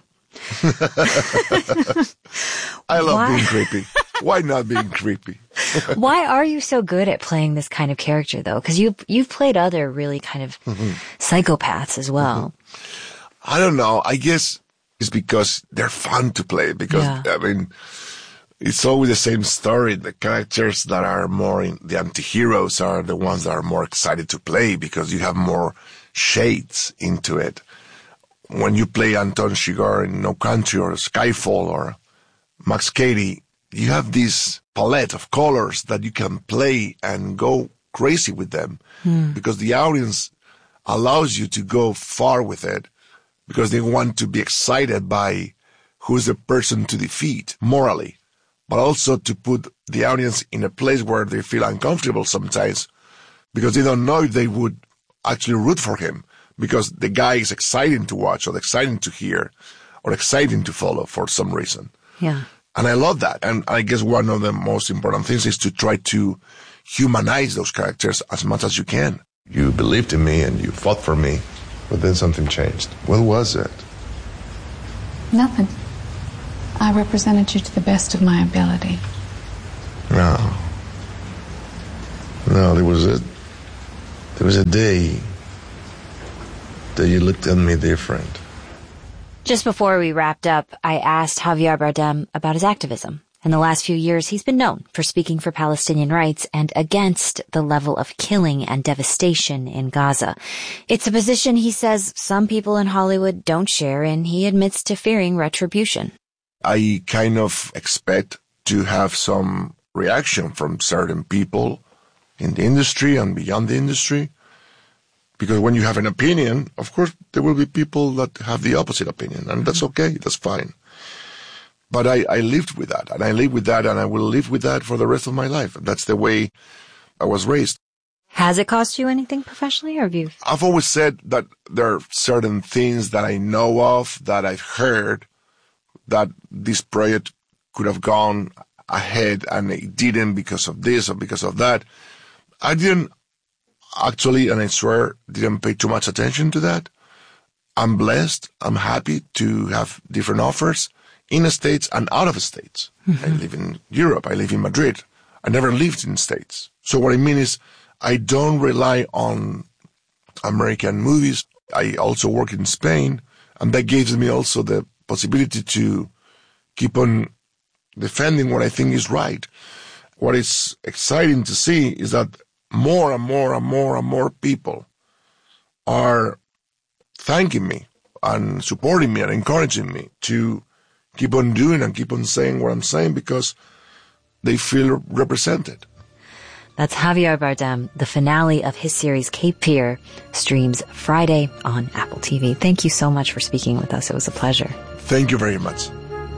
I love Why? being creepy. Why not being creepy? Why are you so good at playing this kind of character, though? Because you've, you've played other really kind of mm-hmm. psychopaths as well. Mm-hmm. I don't know. I guess it's because they're fun to play. Because, yeah. I mean, it's always the same story. The characters that are more in, the anti-heroes are the ones that are more excited to play because you have more shades into it. when you play Anton Chigurh in No Country or Skyfall or Max Cady, you have this palette of colors that you can play and go crazy with them mm. because the audience allows you to go far with it because they want to be excited by who's the person to defeat morally, but also to put the audience in a place where they feel uncomfortable sometimes because they don't know if they would actually root for him because the guy is exciting to watch or exciting to hear or exciting to follow for some reason. Yeah. And I love that. And I guess one of the most important things is to try to humanize those characters as much as you can. You believed in me and you fought for me, but then something changed. What was it? Nothing. I represented you to the best of my ability. No. No, there was a, there was a day that you looked at me different. Just before we wrapped up, I asked Javier Bardem about his activism. In the last few years, he's been known for speaking for Palestinian rights and against the level of killing and devastation in Gaza. It's a position he says some people in Hollywood don't share, and he admits to fearing retribution. I kind of expect to have some reaction from certain people in the industry and beyond the industry. Because when you have an opinion, of course, there will be people that have the opposite opinion, and that's okay, that's fine. But I, I lived with that, and I live with that, and I will live with that for the rest of my life. That's the way I was raised. Has it cost you anything professionally, or have you? I've always said that there are certain things that I know of, that I've heard, that this project could have gone ahead, and it didn't because of this or because of that. I didn't actually, and I swear, didn't pay too much attention to that. I'm blessed. I'm happy to have different offers in the States and out of the States. Mm-hmm. I live in Europe. I live in Madrid. I never lived in the States. So what I mean is I don't rely on American movies. I also work in Spain, and that gives me also the possibility to keep on defending what I think is right. What is exciting to see is that more and more and more and more people are thanking me and supporting me and encouraging me to keep on doing and keep on saying what I'm saying because they feel represented. That's Javier Bardem. The finale of his series Cape Fear streams Friday on Apple T V. Thank you so much for speaking with us. It was a pleasure. Thank you very much.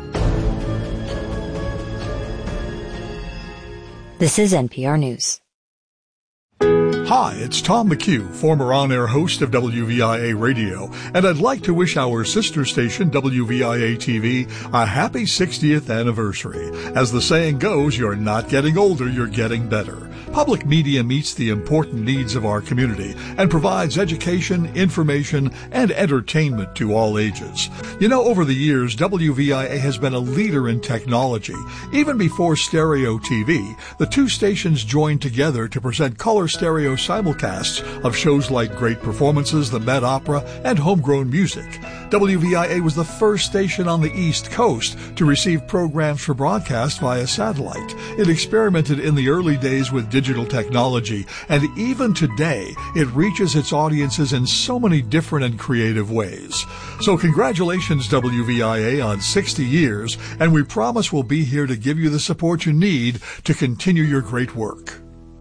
This is N P R News. Hi, it's Tom McHugh, former on-air host of W V I A Radio, and I'd like to wish our sister station, W V I A T V, a happy sixtieth anniversary. As the saying goes, you're not getting older, you're getting better. Public media meets the important needs of our community and provides education, information, and entertainment to all ages. You know, over the years, W V I A has been a leader in technology. Even before stereo T V, the two stations joined together to present color stereo simulcasts of shows like Great Performances, the Met Opera, and Homegrown Music. W V I A was the first station on the East Coast to receive programs for broadcast via satellite. It experimented in the early days with digital technology, and even today, it reaches its audiences in so many different and creative ways. So congratulations, W V I A, on sixty years, and we promise we'll be here to give you the support you need to continue your great work.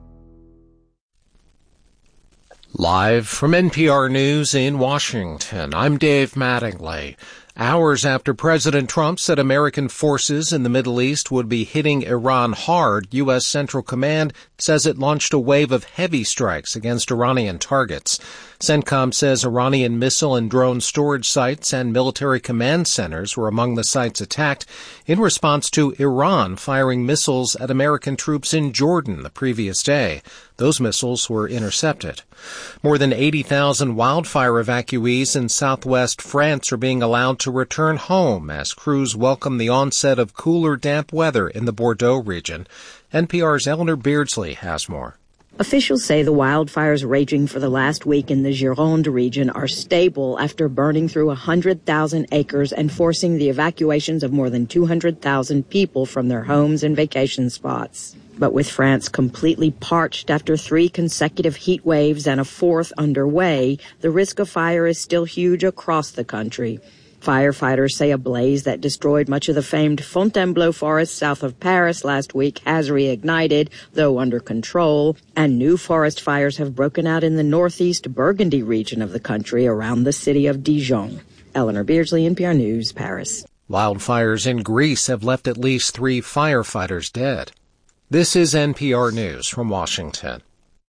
Live from N P R News in Washington, I'm Dave Mattingly. Hours after President Trump said American forces in the Middle East would be hitting Iran hard, U S. Central Command says it launched a wave of heavy strikes against Iranian targets. CENTCOM says Iranian missile and drone storage sites and military command centers were among the sites attacked in response to Iran firing missiles at American troops in Jordan the previous day. Those missiles were intercepted. More than eighty thousand wildfire evacuees in southwest France are being allowed to return home as crews welcome the onset of cooler, damp weather in the Bordeaux region. N P R's Eleanor Beardsley has more. Officials say the wildfires raging for the last week in the Gironde region are stable after burning through one hundred thousand acres and forcing the evacuations of more than two hundred thousand people from their homes and vacation spots. But with France completely parched after three consecutive heat waves and a fourth underway, the risk of fire is still huge across the country. Firefighters say a blaze that destroyed much of the famed Fontainebleau forest south of Paris last week has reignited, though under control, and new forest fires have broken out in the northeast Burgundy region of the country around the city of Dijon. Eleanor Beardsley, N P R News, Paris. Wildfires in Greece have left at least three firefighters dead. This is N P R News from Washington.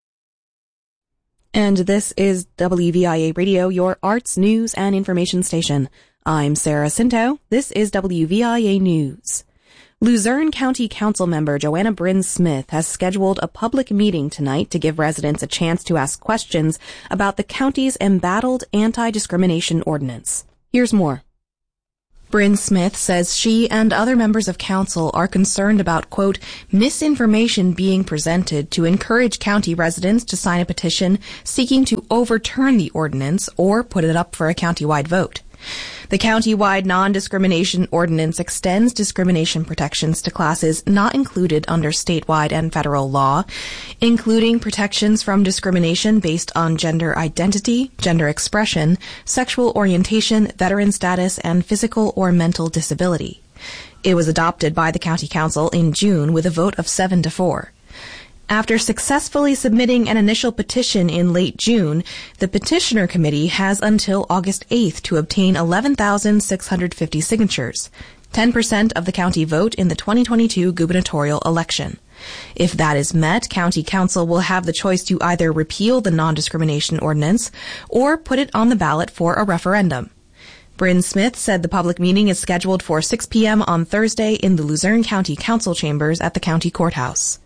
And this is W V I A Radio, your arts, news, and information station. I'm Sarah Cinto. This is W V I A News. Luzerne County Council member Joanna Bryn Smith has scheduled a public meeting tonight to give residents a chance to ask questions about the county's embattled anti-discrimination ordinance. Here's more. Bryn Smith says she and other members of council are concerned about, quote, misinformation being presented to encourage county residents to sign a petition seeking to overturn the ordinance or put it up for a countywide vote. The county-wide non-discrimination ordinance extends discrimination protections to classes not included under statewide and federal law, including protections from discrimination based on gender identity, gender expression, sexual orientation, veteran status, and physical or mental disability. It was adopted by the county council in June with a vote of seven to four. After successfully submitting an initial petition in late June, the petitioner committee has until August eighth to obtain eleven thousand six hundred fifty signatures, ten percent of the county vote in the twenty twenty-two gubernatorial election. If that is met, county council will have the choice to either repeal the non-discrimination ordinance or put it on the ballot for a referendum. Bryn Smith said the public meeting is scheduled for six p.m. on Thursday in the Luzerne County Council chambers at the county courthouse.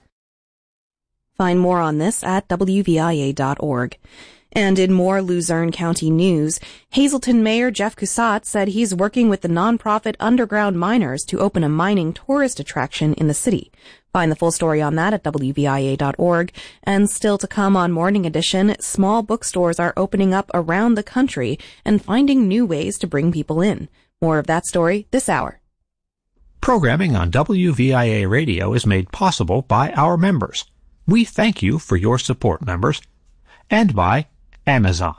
Find more on this at W V I A dot org. And in more Luzerne County news, Hazleton Mayor Jeff Coussat said he's working with the nonprofit Underground Miners to open a mining tourist attraction in the city. Find the full story on that at W V I A dot org. And still to come on Morning Edition, small bookstores are opening up around the country and finding new ways to bring people in. More of that story this hour. Programming on W V I A Radio is made possible by our members. We thank you for your support, members, and by Amazon.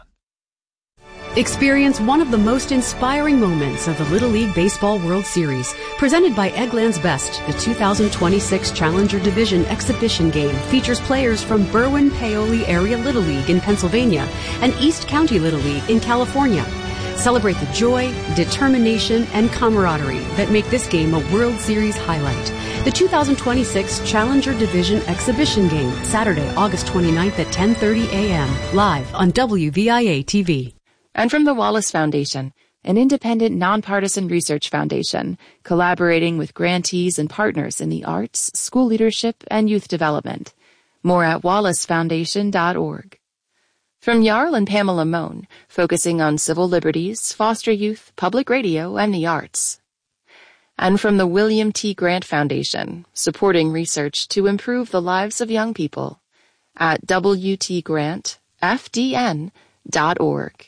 Experience one of the most inspiring moments of the Little League Baseball World Series. Presented by Eggland's Best, the two thousand twenty-six Challenger Division exhibition game features players from Berwyn-Paoli Area Little League in Pennsylvania and East County Little League in California. Celebrate the joy, determination, and camaraderie that make this game a World Series highlight. The two thousand twenty-six Challenger Division exhibition game, Saturday, August twenty-ninth at ten thirty a.m., live on W V I A T V. And from the Wallace Foundation, an independent, nonpartisan research foundation, collaborating with grantees and partners in the arts, school leadership, and youth development. More at wallace foundation dot org. From Jarl and Pamela Mohn, focusing on civil liberties, foster youth, public radio, and the arts. And from the William T. Grant Foundation, supporting research to improve the lives of young people, at W T grant F D N dot org.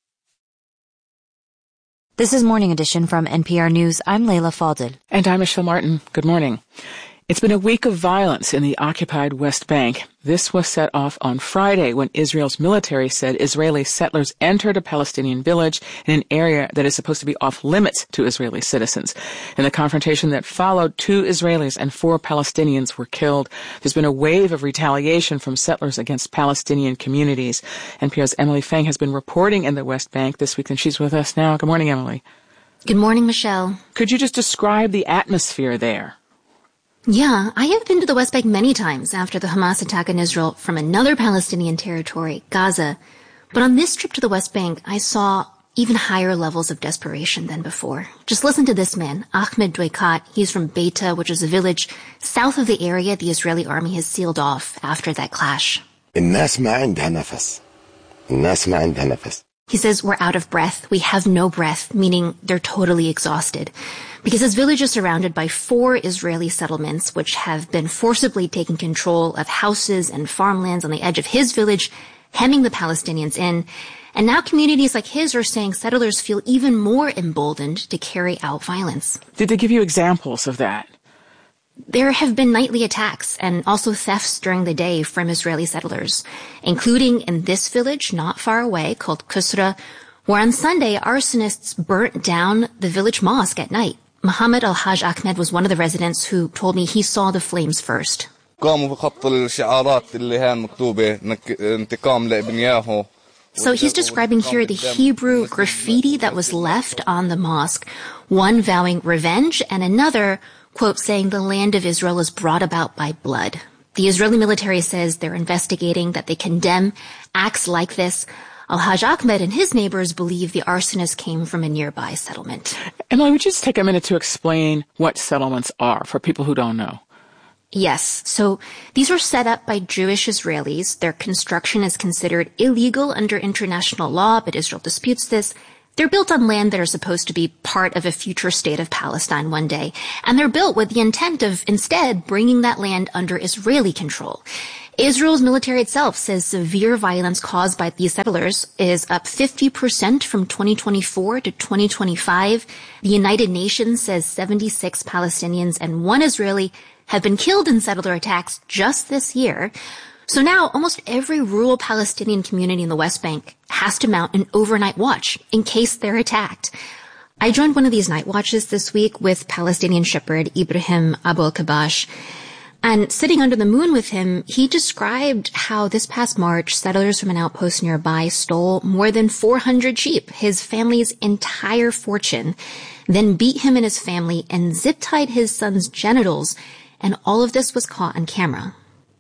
This is Morning Edition from N P R News. I'm Leila Fadel. And I'm Michelle Martin. Good morning. It's been a week of violence in the occupied West Bank. This was set off on Friday when Israel's military said Israeli settlers entered a Palestinian village in an area that is supposed to be off limits to Israeli citizens. In the confrontation that followed, two Israelis and four Palestinians were killed. There's been a wave of retaliation from settlers against Palestinian communities. N P R's Emily Feng has been reporting in the West Bank this week, and she's with us now. Good morning, Emily. Good morning, Michelle. Could you just describe the atmosphere there? Yeah, I have been to the West Bank many times after the Hamas attack on Israel from another Palestinian territory, Gaza. But on this trip to the West Bank, I saw even higher levels of desperation than before. Just listen to this man, Ahmed Dweikat. He's from Beita, which is a village south of the area the Israeli army has sealed off after that clash. الناس ما عندها نفس. الناس ما عندها نفس. He says we're out of breath. We have no breath, meaning they're totally exhausted. Because his village is surrounded by four Israeli settlements, which have been forcibly taking control of houses and farmlands on the edge of his village, hemming the Palestinians in. And now communities like his are saying settlers feel even more emboldened to carry out violence. Did they give you examples of that? There have been nightly attacks and also thefts during the day from Israeli settlers, including in this village not far away called Kusra, where on Sunday arsonists burnt down the village mosque at night. Mohammed Al-Haj Ahmed was one of the residents who told me he saw the flames first. So he's describing here the Hebrew graffiti that was left on the mosque, one vowing revenge and another, quote, saying the land of Israel is brought about by blood. The Israeli military says they're investigating, that they condemn acts like this. Al-Haj Ahmed and his neighbors believe the arsonist came from a nearby settlement. Emily, would you just take a minute to explain what settlements are for people who don't know? Yes. So these were set up by Jewish Israelis. Their construction is considered illegal under international law, but Israel disputes this. They're built on land that are supposed to be part of a future state of Palestine one day. And they're built with the intent of instead bringing that land under Israeli control. Israel's military itself says severe violence caused by these settlers is up fifty percent from twenty twenty-four to twenty twenty-five. The United Nations says seventy-six Palestinians and one Israeli have been killed in settler attacks just this year. So now almost every rural Palestinian community in the West Bank has to mount an overnight watch in case they're attacked. I joined one of these night watches this week with Palestinian shepherd Ibrahim Abu al-Kabash. And sitting under the moon with him, he described how this past March, settlers from an outpost nearby stole more than four hundred sheep, his family's entire fortune, then beat him and his family and zip-tied his son's genitals. And all of this was caught on camera.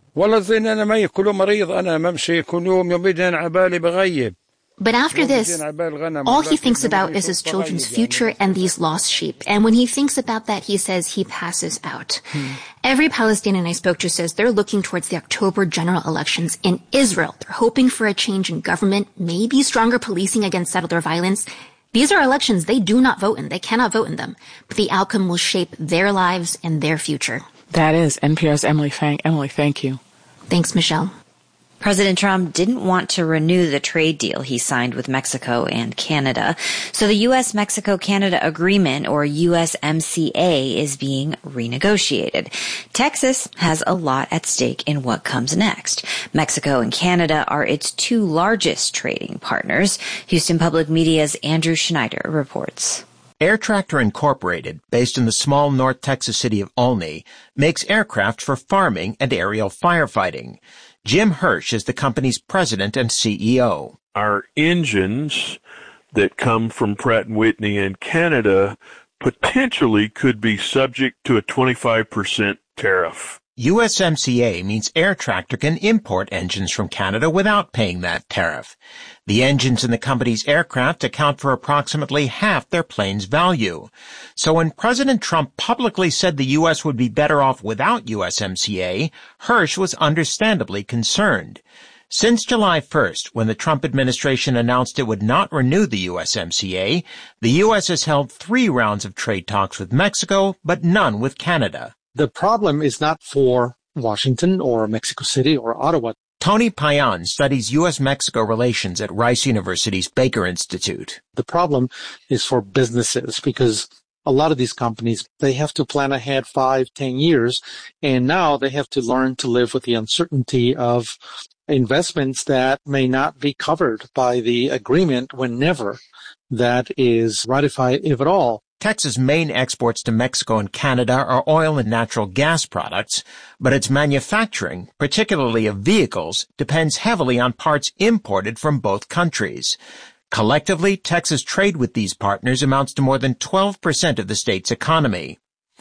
But after this, all he thinks about is his children's future and these lost sheep. And when he thinks about that, he says he passes out. Hmm. Every Palestinian I spoke to says they're looking towards the October general elections in Israel. They're hoping for a change in government, maybe stronger policing against settler violence. These are elections they do not vote in. They cannot vote in them. But the outcome will shape their lives and their future. That is N P R's Emily Fang. Emily, thank you. Thanks, Michelle. President Trump didn't want to renew the trade deal he signed with Mexico and Canada. So the U S Mexico Canada Agreement, or U S M C A, is being renegotiated. Texas has a lot at stake in what comes next. Mexico and Canada are its two largest trading partners. Houston Public Media's Andrew Schneider reports. Air Tractor Incorporated, based in the small North Texas city of Olney, makes aircraft for farming and aerial firefighting. Jim Hirsch is the company's president and C E O. Our engines that come from Pratt and Whitney in Canada potentially could be subject to a twenty-five percent tariff. U S M C A means Air Tractor can import engines from Canada without paying that tariff. The engines in the company's aircraft account for approximately half their plane's value. So when President Trump publicly said the U S would be better off without U S M C A, Hirsch was understandably concerned. Since July first, when the Trump administration announced it would not renew the U S M C A, the U S has held three rounds of trade talks with Mexico, but none with Canada. The problem is not for Washington or Mexico City or Ottawa. Tony Payan studies U S Mexico relations at Rice University's Baker Institute. The problem is for businesses because a lot of these companies, they have to plan ahead five, ten years, and now they have to learn to live with the uncertainty of investments that may not be covered by the agreement whenever that is ratified, if at all. Texas' main exports to Mexico and Canada are oil and natural gas products, but its manufacturing, particularly of vehicles, depends heavily on parts imported from both countries. Collectively, Texas trade with these partners amounts to more than twelve percent of the state's economy.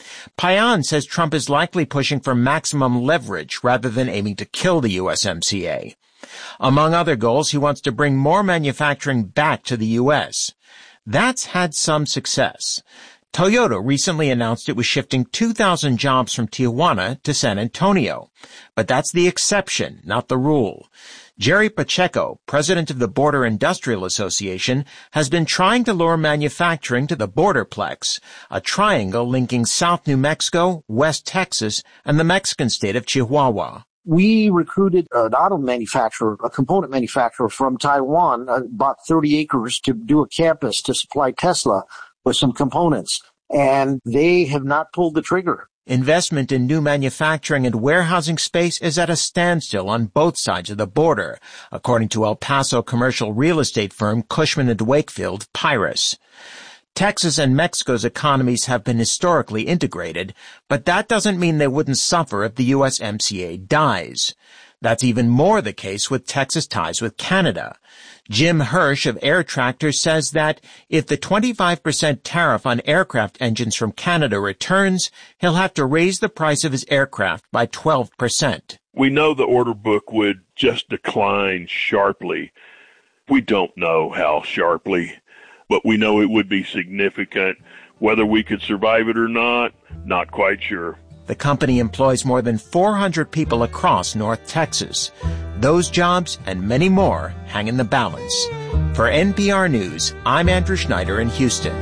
Payan says Trump is likely pushing for maximum leverage rather than aiming to kill the U S M C A. Among other goals, he wants to bring more manufacturing back to the U S. That's had some success. Toyota recently announced it was shifting two thousand jobs from Tijuana to San Antonio. But that's the exception, not the rule. Jerry Pacheco, president of the Border Industrial Association, has been trying to lure manufacturing to the Borderplex, a triangle linking South New Mexico, West Texas, and the Mexican state of Chihuahua. We recruited an auto manufacturer, a component manufacturer from Taiwan, uh, bought thirty acres to do a campus to supply Tesla with some components, and they have not pulled the trigger. Investment in new manufacturing and warehousing space is at a standstill on both sides of the border, according to El Paso commercial real estate firm Cushman and Wakefield, Pyrus. Texas and Mexico's economies have been historically integrated, but that doesn't mean they wouldn't suffer if the U S M C A dies. That's even more the case with Texas ties with Canada. Jim Hirsch of Air Tractor says that if the twenty-five percent tariff on aircraft engines from Canada returns, he'll have to raise the price of his aircraft by twelve percent. We know the order book would just decline sharply. We don't know how sharply, but we know it would be significant. Whether we could survive it or not, not quite sure. The company employs more than four hundred people across North Texas. Those jobs and many more hang in the balance. For N P R News, I'm Andrew Schneider in Houston.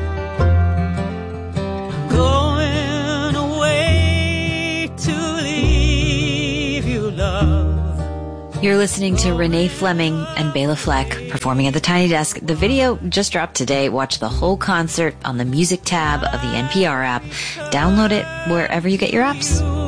Going away to leave you, love. You're listening to Renee Fleming and Bela Fleck performing at the Tiny Desk. The video just dropped today. Watch the whole concert on the music tab of the N P R app. Download it wherever you get your apps.